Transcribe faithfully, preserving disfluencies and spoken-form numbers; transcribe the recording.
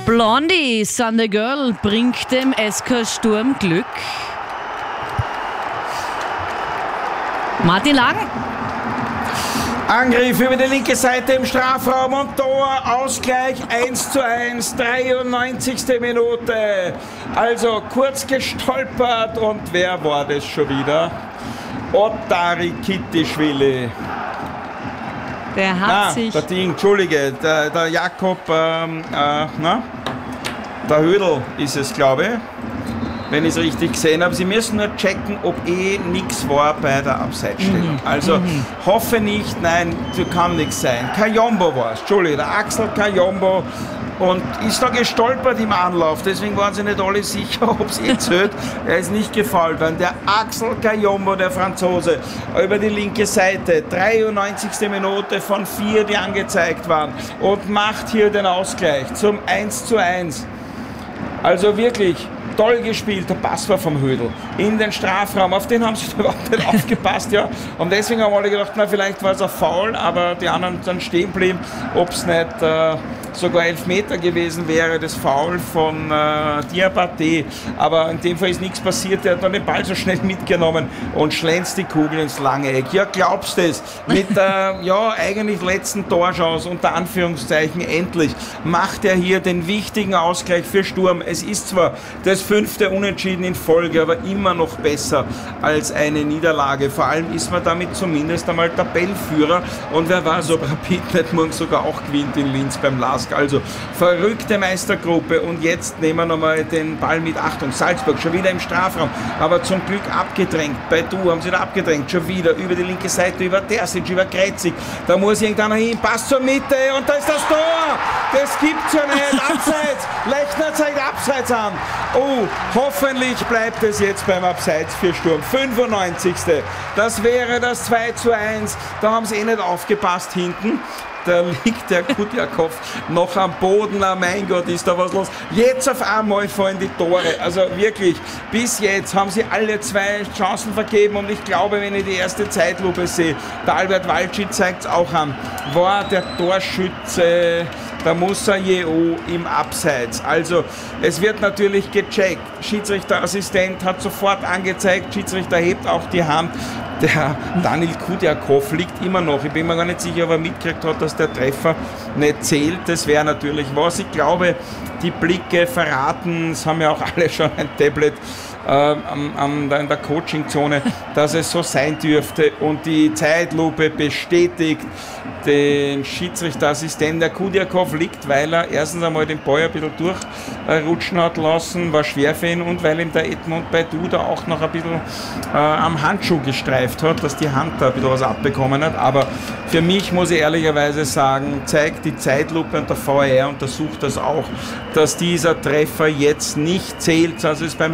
Blondie, Sunday Girl, bringt dem S K Sturm Glück. Martin Lagen. Angriff über die linke Seite im Strafraum und Tor, Ausgleich eins zu eins, dreiundneunzigste Minute. Also kurz gestolpert und wer war das schon wieder? Ottari Kittischwili. Der hat Na, sich... der Ding, Entschuldige, der, der Jakob, ähm, äh, na, der Hödel ist es, glaube ich, wenn ich es richtig gesehen habe. Sie müssen nur checken, ob eh nichts war bei der Abseitsstellung. Mhm. Also mhm. hoffe nicht, nein, das kann nichts sein. Kayombo war es, Entschuldige, der Axel Kayombo. Und ist da gestolpert im Anlauf, deswegen waren sie nicht alle sicher, ob es eh zählt. Er ist nicht gefallen worden. Der Axel Kayombo, der Franzose, über die linke Seite, dreiundneunzigste Minute von vier, die angezeigt waren, und macht hier den Ausgleich zum eins zu eins. Also wirklich toll gespielt, der Pass war vom Hödel in den Strafraum, auf den haben sie überhaupt nicht aufgepasst, ja. Und deswegen haben alle gedacht, na, vielleicht war es ein Foul, aber die anderen dann stehen blieben, ob es nicht äh, sogar Elfmeter gewesen wäre, das Foul von äh, Diabaté. Aber in dem Fall ist nichts passiert, der hat dann den Ball so schnell mitgenommen und schlänzt die Kugel ins lange Eck. Ja, glaubst du es? Mit der ja, eigentlich letzten Torchance, unter Anführungszeichen, endlich macht er hier den wichtigen Ausgleich für Sturm. Es ist zwar das fünfte Unentschieden in Folge, aber immer noch besser als eine Niederlage. Vor allem ist man damit zumindest einmal Tabellenführer, und wer weiß, ob Rapid nicht morgen sogar auch gewinnt in Linz beim Lask. Also verrückte Meistergruppe, und jetzt nehmen wir nochmal den Ball mit. Achtung, Salzburg schon wieder im Strafraum, aber zum Glück abgedrängt. Bei Du haben sie da abgedrängt, schon wieder über die linke Seite, über Terzic, über Kretzig. Da muss irgendeiner hin, Pass zur Mitte, und da ist das Tor! Das gibt's ja nicht, abseits! Lechner zeigt abseits an. Oh, hoffentlich bleibt es jetzt beim Abseits für Sturm. fünfundneunzigste Das wäre das zwei zu eins. Da haben sie eh nicht aufgepasst hinten. Da liegt der Kudjakov noch am Boden. Oh mein Gott, ist da was los. Jetzt auf einmal fallen die Tore. Also wirklich, bis jetzt haben sie alle zwei Chancen vergeben. Und ich glaube, wenn ich die erste Zeitlupe sehe, der Albert Walci zeigt es auch an, war der Torschütze der Musayeo im Abseits. Also es wird natürlich gecheckt. Schiedsrichterassistent hat sofort angezeigt, Schiedsrichter hebt auch die Hand. Der Daniil Kudjakov liegt immer noch. Ich bin mir gar nicht sicher, ob er mitgekriegt hat, dass der Treffer nicht zählt. Das wäre natürlich was. Ich glaube, die Blicke verraten, es haben ja auch alle schon ein Tablet äh, an, an, in der Coachingzone, dass es so sein dürfte. Und die Zeitlupe bestätigt den Schiedsrichterassistenten. Der Kudjakov liegt, weil er erstens einmal den Ball ein bisschen durchrutschen hat lassen, war schwer für ihn, und weil ihm der Edmond Baidu da auch noch ein bisschen äh, am Handschuh gestreift hat, dass die Hand da ein bisschen was abbekommen hat. Aber für mich, muss ich ehrlicherweise sagen, zeigt die Zeitlupe, und der V A R untersucht das auch, dass dieser Treffer jetzt nicht zählt. Also ist beim